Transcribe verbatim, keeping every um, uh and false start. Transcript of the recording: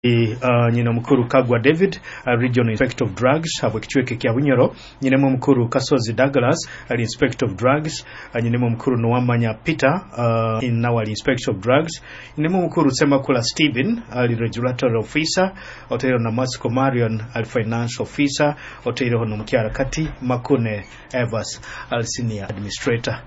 Uh, nyina mukuru Kagwa David, uh, Regional Inspector of Drugs, habwe kichweke kya Bunyoro. Nyina mukuru Kasozi Douglas, uh, Inspector of Drugs. Uh, nyina mukuru Nwamanya Peter, uh, in our Inspector of Drugs. Nyina mukuru Semakula Stephen, uh, Regulatory Officer. Otero na Masco Marion, uh, Finance Officer. Otero na Mkiara Kati Makune Evers, uh, Senior Administrator.